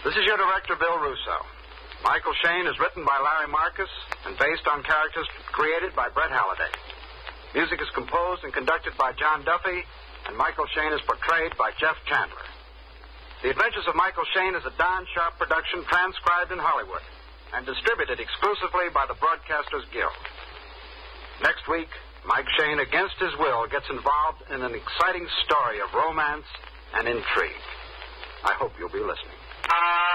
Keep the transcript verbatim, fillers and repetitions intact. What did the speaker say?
This is your director, Bill Russo. Michael Shayne is written by Larry Marcus and based on characters created by Brett Halliday. Music is composed and conducted by John Duffy, and Michael Shayne is portrayed by Jeff Chandler. The Adventures of Michael Shayne is a Don Sharp production transcribed in Hollywood and distributed exclusively by the Broadcasters Guild. Next week, Mike Shayne, against his will, gets involved in an exciting story of romance and intrigue. I hope you'll be listening.